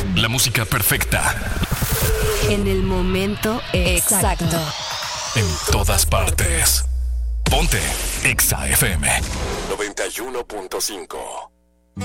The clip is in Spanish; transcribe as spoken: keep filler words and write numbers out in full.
La música perfecta. En el momento exacto. En todas partes. Ponte Exa F M noventa y uno punto cinco.